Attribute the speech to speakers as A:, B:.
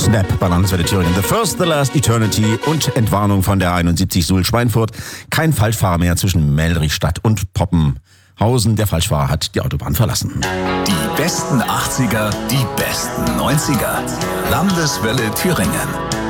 A: Snap, Bananenswelle Thüringen. The First, The Last, Eternity und Entwarnung von der 71 Suhl-Schweinfurt. Kein Falschfahrer mehr zwischen Melrichstadt und Poppenhausen. Der Falschfahrer hat die Autobahn verlassen.
B: Die besten 80er, die besten 90er. Landeswelle Thüringen.